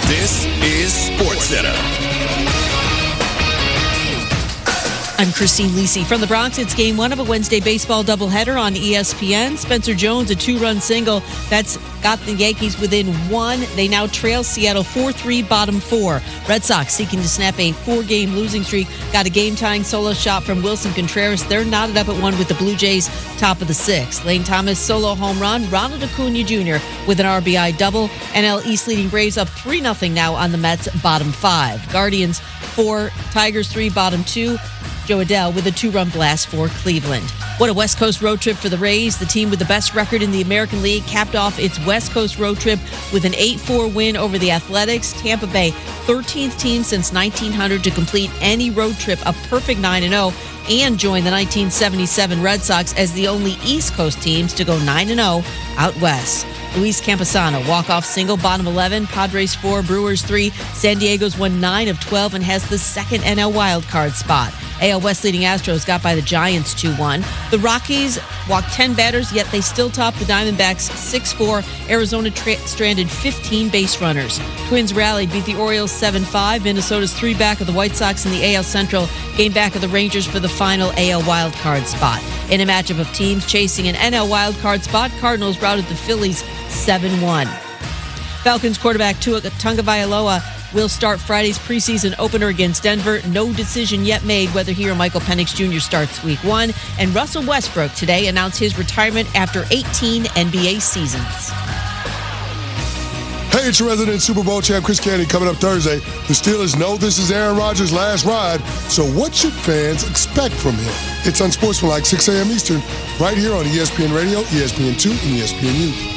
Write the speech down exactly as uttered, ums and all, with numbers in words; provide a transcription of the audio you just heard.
This is SportsCenter. I'm Christine Lisi from the Bronx. It's game one of a Wednesday baseball doubleheader on E S P N. Spencer Jones, a two-run single. That's got the Yankees within one. They now trail Seattle four three, bottom four. Red Sox seeking to snap a four-game losing streak. Got a game-tying solo shot from Wilson Contreras. They're knotted up at one with the Blue Jays, top of the sixth. Lane Thomas, solo home run. Ronald Acuna Junior with an R B I double. N L East leading Braves up three nothing now on the Mets, bottom five. Guardians four, Tigers three, bottom two. Joe Adell with a two-run blast for Cleveland. What a West Coast road trip for the Rays. The team with the best record in the American League capped off its West Coast road trip with an eight four win over the Athletics. Tampa Bay, thirteenth team since nineteen hundred to complete any road trip, a perfect nine and oh, and join the nineteen seventy-seven Red Sox as the only East Coast teams to go nine and oh out west. Luis Campusano, walk-off single, bottom eleven. Padres four, Brewers three. San Diego's won nine of twelve and has the second N L wildcard spot. A L West leading Astros got by the Giants two one. The Rockies walked ten batters, yet they still top the Diamondbacks six four. Arizona tra- stranded fifteen base runners. Twins rallied, beat the Orioles seven five. Minnesota's three back of the White Sox in the A L Central. Game back of the Rangers for the final A L wildcard spot. In a matchup of teams chasing an N L wildcard spot, Cardinals routed the Phillies seven one. Falcons quarterback Tua Tagovailoa will start Friday's preseason opener against Denver. No decision yet made whether he or Michael Penix Junior starts week one. And Russell Westbrook today announced his retirement after eighteen N B A seasons. Hey, it's your resident Super Bowl champ, Chris Candy, coming up Thursday. The Steelers know this is Aaron Rodgers' last ride, so what should fans expect from him? It's Unsportsmanlike, six a.m. Eastern, right here on E S P N Radio, E S P N two, and E S P N U.